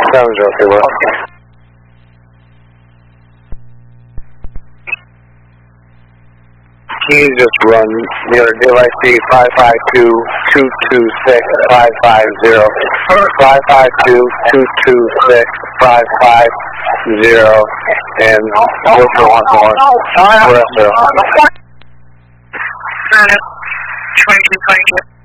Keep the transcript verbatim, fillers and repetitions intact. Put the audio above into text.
seven zero three one. Can you just run the other deal I see, five five two, two two six, five five zero, five five two, two two six, five five zero, and go for one more. Rest zero. twenty-two, twenty-two.